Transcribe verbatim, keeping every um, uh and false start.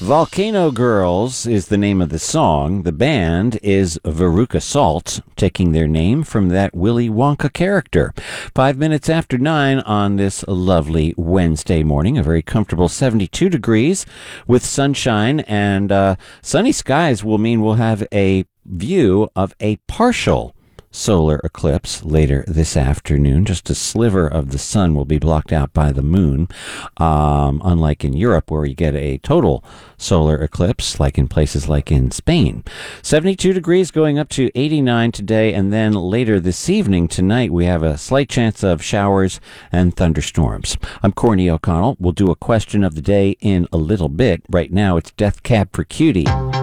Volcano Girls is the name of the song. The band is Veruca Salt, taking their name from that Willy Wonka character. Five minutes after nine on this lovely Wednesday morning, a very comfortable seventy-two degrees with sunshine, and uh, sunny skies will mean we'll have a view of a partial solar eclipse later this afternoon. Just a sliver of the sun will be blocked out by the moon, um, unlike in Europe where you get a total solar eclipse, like in places like in Spain. seventy-two degrees going up to eighty-nine today, and then later this evening, tonight, we have a slight chance of showers and thunderstorms. I'm Corny O'Connell. We'll do a question of the day in a little bit. Right now, it's Death Cab for Cutie.